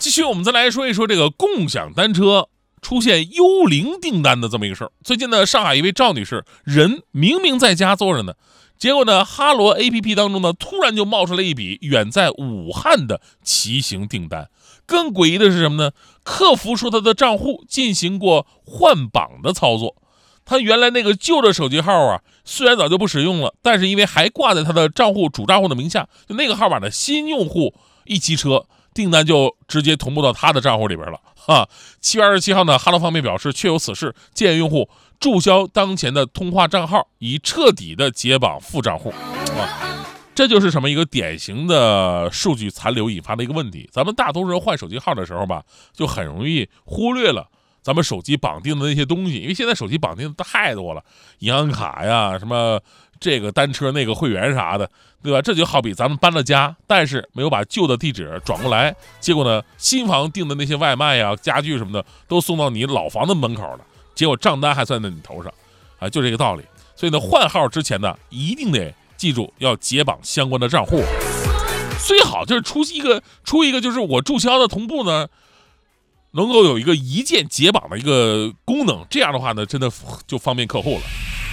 继续，我们再来说一说这个共享单车出现幽灵订单的这么一个事儿。最近呢，上海一位赵女士，人明明在家坐着呢，结果呢，哈罗 APP 当中呢，突然就冒出了一笔远在武汉的骑行订单。更诡异的是什么呢？客服说他的账户进行过换绑的操作，他原来那个旧的手机号啊，虽然早就不使用了，但是因为还挂在他的主账户的名下，就那个号码的新用户一骑车，订单就直接同步到他的账户里边了。7月27号呢，哈罗方面表示确有此事，建议用户注销当前的通话账号，以彻底的解绑副账户。这就是什么一个典型的数据残留引发的一个问题。咱们大多数人换手机号的时候吧，就很容易忽略了咱们手机绑定的那些东西，因为现在手机绑定的太多了，银行卡呀，什么这个单车那个会员啥的，对吧？这就好比咱们搬了家，但是没有把旧的地址转过来，结果呢，新房订的那些外卖呀、家具什么的都送到你老房的门口了，结果账单还算在你头上，就这个道理。所以呢，换号之前呢，一定得记住要解绑相关的账户，最好就是出一个就是我注销的同步呢，能够有一个一键解绑的一个功能，这样的话呢，真的就方便客户了。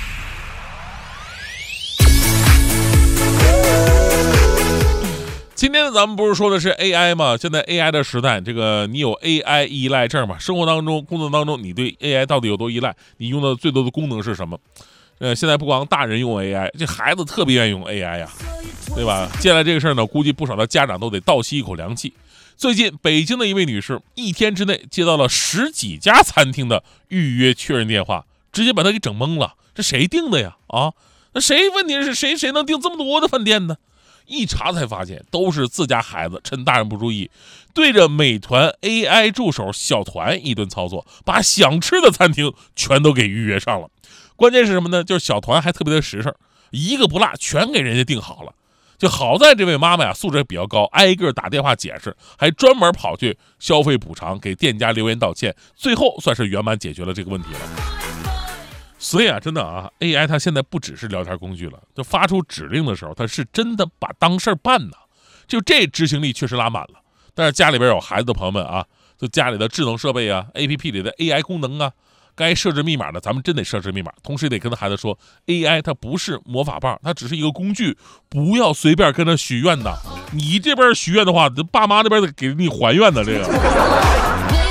今天呢，咱们不是说的是 AI 吗？现在 AI 的时代，这个你有 AI 依赖症吗？生活当中、工作当中，你对 AI 到底有多依赖？你用的最多的功能是什么？现在不光大人用 AI， 这孩子特别愿意用 AI 呀，对吧？接下来这个事儿呢，估计不少的家长都得倒吸一口凉气。最近，北京的一位女士一天之内接到了10几家餐厅的预约确认电话，直接把她给整懵了。这谁订的呀？那问题是谁能订这么多的饭店呢？一查才发现，都是自家孩子趁大人不注意，对着美团 AI 助手小团一顿操作，把想吃的餐厅全都给预约上了。关键是什么呢？就是小团还特别的实诚，一个不落全给人家订好了。就好在这位妈妈呀，素质比较高，挨个打电话解释，还专门跑去消费补偿，给店家留言道歉，最后算是圆满解决了这个问题了。所以真的AI 它现在不只是聊天工具了，就发出指令的时候，它是真的把当事儿办呢，就这执行力确实拉满了。但是家里边有孩子的朋友们就家里的智能设备APP 里的 AI 功能该设置密码的咱们真得设置密码，同时得跟孩子说 AI 它不是魔法棒，它只是一个工具，不要随便跟它许愿的。你这边许愿的话，爸妈那边得给你还愿的。这个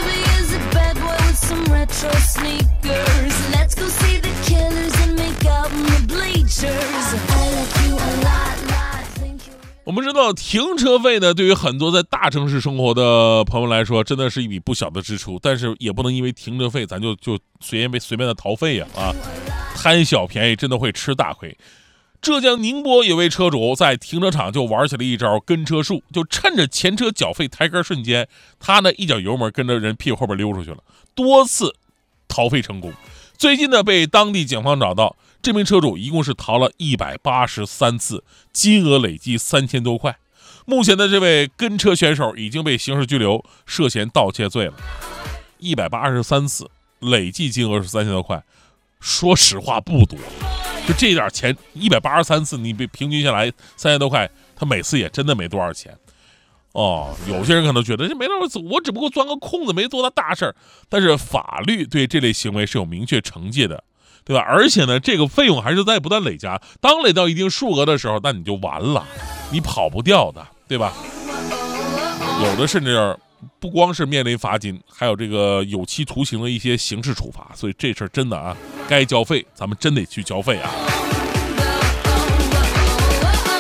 我们知道停车费呢，对于很多在大城市生活的朋友来说，真的是一笔不小的支出。但是也不能因为停车费咱就随便的逃费贪小便宜真的会吃大亏。浙江宁波有位车主在停车场就玩起了一招跟车术，就趁着前车缴费抬杆瞬间，他呢一脚油门跟着人屁股后边溜出去了，多次逃费成功。最近呢被当地警方找到，这名车主一共是逃了183次，金额累计3000多块。目前的这位跟车选手已经被刑事拘留，涉嫌盗窃罪了。183次，累计金额是3000多块，说实话不多。就这点钱，183次你平均下来3000多块，他每次也真的没多少钱。有些人可能觉得这没多少，我只不过钻个空子，没多大事儿。但是法律对这类行为是有明确惩戒的，对吧？而且呢，这个费用还是在不断累加，当累到一定数额的时候，那你就完了，你跑不掉的，对吧？有的甚至不光是面临罚金，还有这个有期徒刑的一些刑事处罚。所以这事儿真的该交费，咱们真得去交费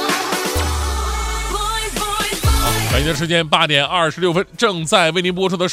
北京时间8点26分，正在为您播出的是